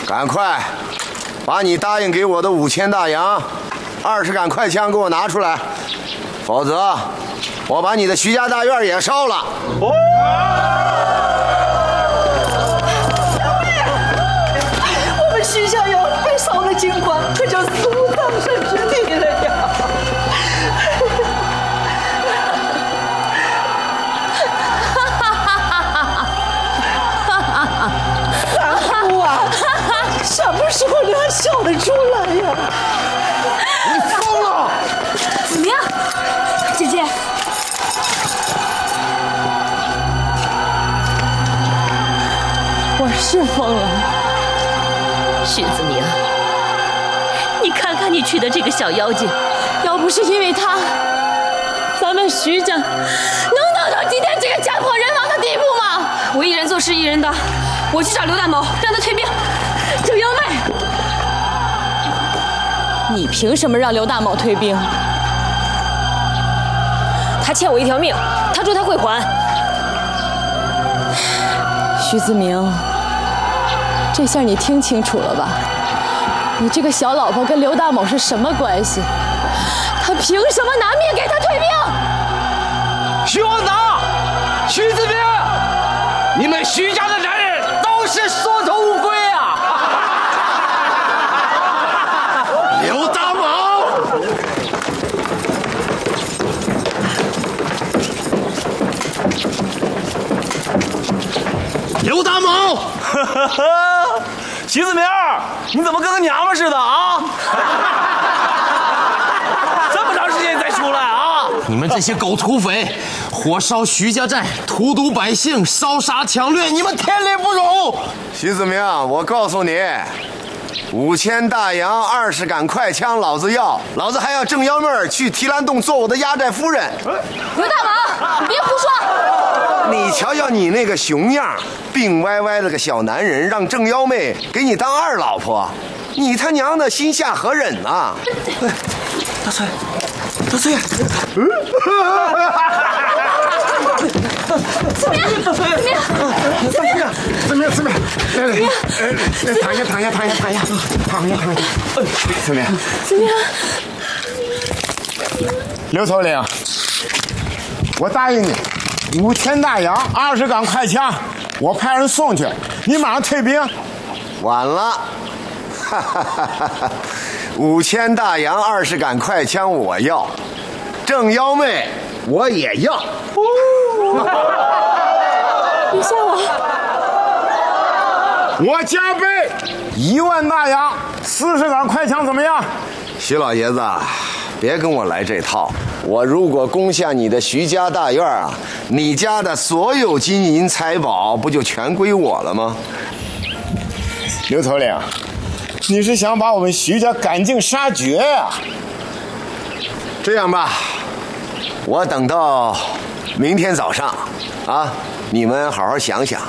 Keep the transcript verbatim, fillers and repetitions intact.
赶快把你答应给我的五千大洋、二十杆快枪给我拿出来，否则我把你的徐家大院也烧了。哦， 我们徐家要被烧了金棺，可就死无葬身之地了呀！三姑啊，什么时候你还笑得出来呀？ 你疯了！ 子明，姐姐。 我是疯了， 徐子明，你看看你娶的这个小妖精， 要不是因为他，咱们徐家能闹到今天这个家破人亡的地步吗？ 我一人做事一人当，我去找刘大某，让他退兵。 郑幺妹，你凭什么让刘大某退兵？ 他欠我一条命，他说他会还。 徐子明，这下你听清楚了吧？你这个小老婆跟刘大某是什么关系？他凭什么拿命给他退兵？ 徐王长，徐子明，你们徐家的男人都是缩头乌龟啊！ 刘大某，刘大某， 徐子明，你怎么跟个娘们似的啊？这么长时间才出来啊？ 你们这些狗土匪，火烧徐家寨，荼毒百姓，烧杀抢掠，你们天理不容！ 徐子明，我告诉你，五千大洋、二十杆快枪，老子要，老子还要郑幺妹儿去提篮洞做我的压寨夫人。 刘大某，你别胡说！ 你瞧瞧你那个熊样，病歪歪的个小男人，让郑幺妹给你当二老婆，你他娘的心下何忍啊！ 大翠，大翠， 怎么样？怎么样？ 怎么样？怎么样？怎么样？来来，呃，躺下，躺下，躺下，躺下，躺下，躺下。怎么样？ 怎么样？ 刘头领，我答应你，五千大洋，二十杆快枪，我派人送去，你马上退兵。 晚了，哈哈哈哈哈！五千大洋，二十杆快枪，我要；郑幺妹，我也要。 别吓我！ 我加倍一万大洋，四十杆快枪，怎么样？ 徐老爷子，别跟我来这套。我如果攻下你的徐家大院啊，你家的所有金银财宝不就全归我了吗？ 刘头领，你是想把我们徐家赶尽杀绝呀？ 这样吧，我等到明天早上，啊，你们好好想想，